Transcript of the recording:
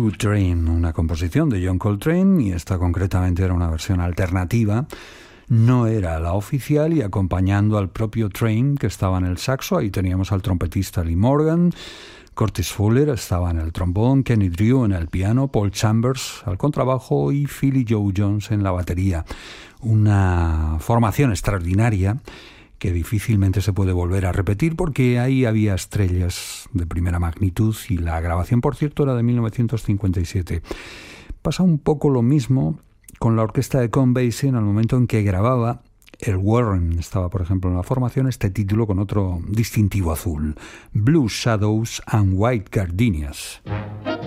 Railroad Train, una composición de John Coltrane, y esta concretamente era una versión alternativa. No era la oficial, y acompañando al propio Train, que estaba en el saxo, ahí teníamos al trompetista Lee Morgan, Curtis Fuller estaba en el trombón, Kenny Drew en el piano, Paul Chambers al contrabajo y Philly Joe Jones en la batería. Una formación extraordinaria que difícilmente se puede volver a repetir porque ahí había estrellas de primera magnitud, y la grabación, por cierto, era de 1957. Pasa un poco lo mismo con la orquesta de Count Basie en el momento en que grababa. El Warren estaba, por ejemplo, en la formación, este título con otro distintivo azul: Blue Shadows and White Gardenias.